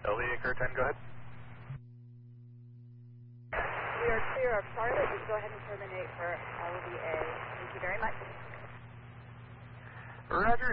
LE Acre 10, go ahead. We are clear of Charlotte. Just go ahead and terminate for LVA. Thank you very much. Roger.